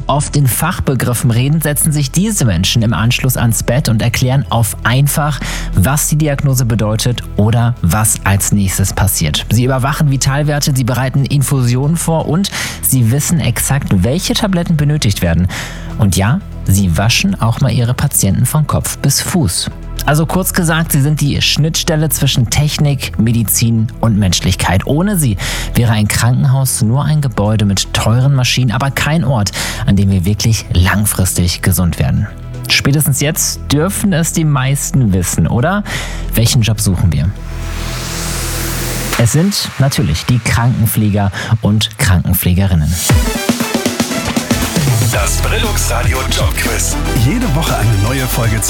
oft in Fachbegriffen reden, setzen sich diese Menschen im Anschluss ans Bett und erklären auf einfach, was die Diagnose bedeutet oder was als nächstes passiert. Sie überwachen Vitalwerte, sie bereiten Infusionen vor und sie wissen exakt, welche Tabletten benötigt werden. Und ja, sie waschen auch mal ihre Patienten von Kopf bis Fuß. Also kurz gesagt, sie sind die Schnittstelle zwischen Technik, Medizin und Menschlichkeit. Ohne sie wäre ein Krankenhaus nur ein Gebäude mit teuren Maschinen, aber kein Ort, an dem wir wirklich langfristig gesund werden. Spätestens jetzt dürfen es die meisten wissen, oder? Welchen Job suchen wir? Es sind natürlich die Krankenpfleger und Krankenpflegerinnen. Das Brillux Radio Jobquiz. Jede Woche eine neue Folge